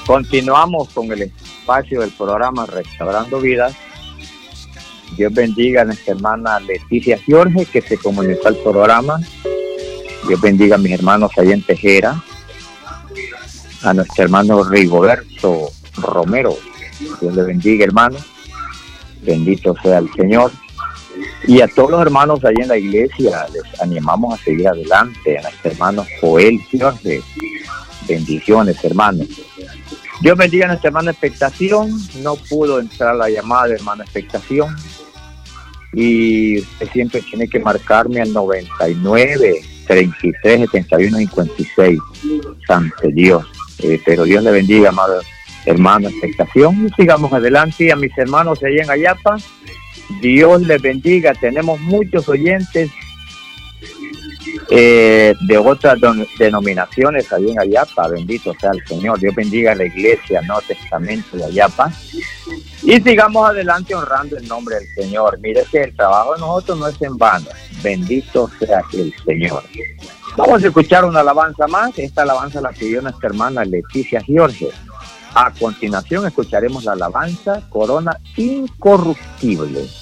Continuamos con el espacio del programa Restaurando Vidas. Dios bendiga a nuestra hermana Leticia Jorge, que se comunicó al programa. Dios bendiga a mis hermanos allá en Tejera, a nuestro hermano Rigoberto Romero. Dios le bendiga, hermano. Bendito sea el Señor. Y a todos los hermanos allá en la iglesia, les animamos a seguir adelante. A nuestro hermano Joel Jorge. Bendiciones, hermanos. Dios bendiga a nuestra hermana Expectación. No pudo entrar la llamada de hermana Expectación. Y usted siempre tiene que marcarme al 99 33 71 56. Santo Dios. Pero Dios le bendiga, amado hermano Expectación. Y sigamos adelante. Y a mis hermanos allá en Ayapa, Dios les bendiga. Tenemos muchos oyentes de otras denominaciones allí en Ayapa. Bendito sea el Señor. Dios bendiga a la iglesia Nuevo Testamento de Ayapa. Y sigamos adelante honrando el nombre del Señor. Mire que el trabajo de nosotros no es en vano. Bendito sea el Señor. Vamos a escuchar una alabanza más. Esta alabanza la pidió nuestra hermana Leticia Jorge. A continuación escucharemos la alabanza Corona Incorruptible.